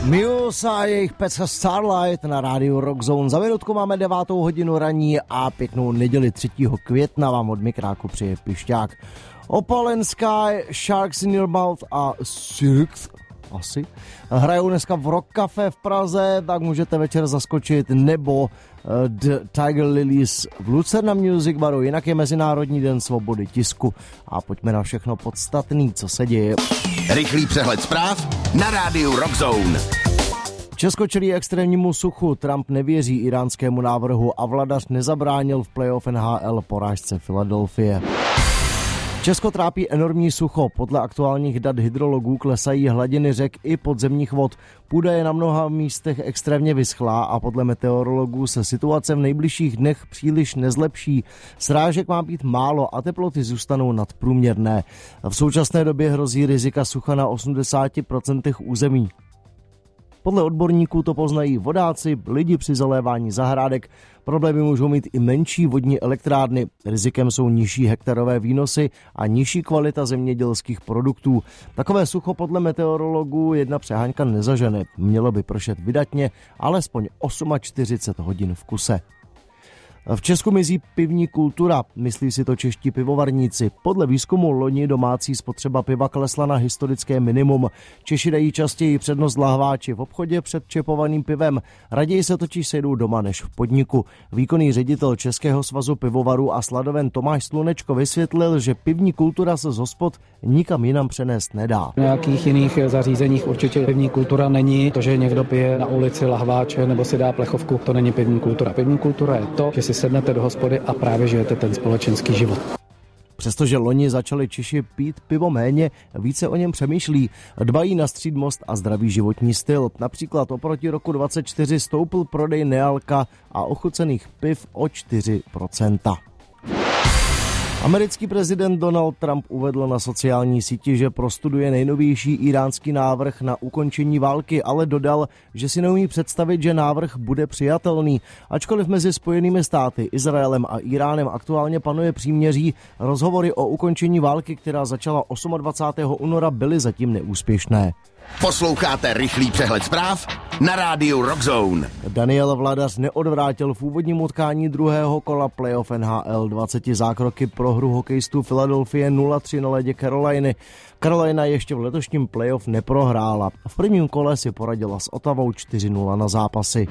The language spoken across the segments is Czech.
Muse a jejich pecka Starlight na rádiu Rock Zone. Za minutku máme 9. hodinu ranní a pěknou neděli 3. května vám od mikráku přeje Pišťák. Opal & Sky, Sharks in Your Mouth a Cirque asi hrajou dneska v Rock Café v Praze, tak můžete večer zaskočit, nebo The Tiger Lilies v Lucerna Music Baru, jinak je Mezinárodní den svobody tisku a pojďme na všechno podstatný, co se děje. Rychlý přehled zpráv na rádiu Rock Zone. Česko čelí extrémnímu suchu, Trump nevěří iránskému návrhu a vladař nezabránil v playoff NHL porážce Filadelfie. Česko trápí enormní sucho, podle aktuálních dat hydrologů klesají hladiny řek i podzemních vod. Půda je na mnoha místech extrémně vyschlá a podle meteorologů se situace v nejbližších dnech příliš nezlepší. Srážek má být málo a teploty zůstanou nadprůměrné. V současné době hrozí rizika sucha na 80% území. Podle odborníků to poznají vodáci, lidi při zalévání zahrádek. Problémy můžou mít i menší vodní elektrárny. Rizikem jsou nižší hektarové výnosy a nižší kvalita zemědělských produktů. Takové sucho podle meteorologů jedna přehánka nezažene. Mělo by pršet vydatně, alespoň 48 hodin v kuse. V Česku mizí pivní kultura, myslí si to čeští pivovarníci. Podle výzkumu loni domácí spotřeba piva klesla na historické minimum. Češi dají častěji přednost lahváči v obchodě před čepovaným pivem. Raději se totiž sejdou doma než v podniku. Výkonný ředitel Českého svazu pivovarů a sladoven Tomáš Slunečko vysvětlil, že pivní kultura se z hospod nikam jinam přenést nedá. V nějakých jiných zařízeních určitě pivní kultura není. To, že někdo pije na ulici lahváče nebo si dá plechovku, to není pivní kultura. Pivní kultura je to, že si sednete do hospody a právě žijete ten společenský život. Přestože loni začali Češi pít pivo méně, více o něm přemýšlí. Dbají na střídmost a zdravý životní styl. Například oproti roku 2024 stoupl prodej nealka a ochucených piv o 4%. Americký prezident Donald Trump uvedl na sociální síti, že prostuduje nejnovější iránský návrh na ukončení války, ale dodal, že si neumí představit, že návrh bude přijatelný. Ačkoliv mezi Spojenými státy, Izraelem a Iránem aktuálně panuje příměří, rozhovory o ukončení války, která začala 28. února, byly zatím neúspěšné. Posloucháte rychlý přehled zpráv na rádiu Rock Zone. Daniel Vladař neodvrátil v úvodním utkání druhého kola playoff NHL 20 zákroky pro hru hokejistů Philadelphia 0-3 na ledě Caroliny. Carolina ještě v letošním playoff neprohrála. V prvním kole si poradila s Ottawou 4-0 na zápasy.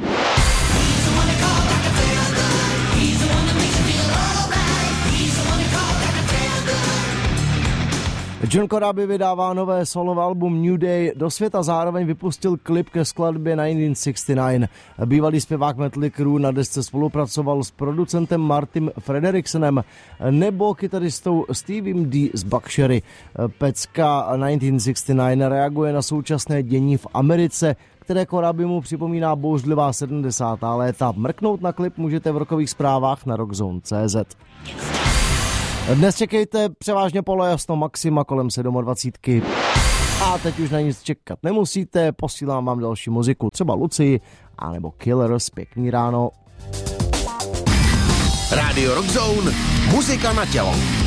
John Corabi vydává nové solové album New Day, do světa zároveň vypustil klip ke skladbě 1969. Bývalý zpěvák Mötley Crüe na desce spolupracoval s producentem Martym Frederiksenem nebo kytaristou Stevem D. z Buckcherry. Pecka 1969 reaguje na současné dění v Americe, které Corabimu připomíná bouřlivá 70. léta. Mrknout na klip můžete v rockových zprávách na rockzone.cz. Dnes čekejte převážně polojasno, maxima kolem 27. A teď už na nic čekat nemusíte, posílám vám další muziku, třeba Lucii, anebo Killers, pěkný ráno. Radio Rock Zone, muzika na tělo.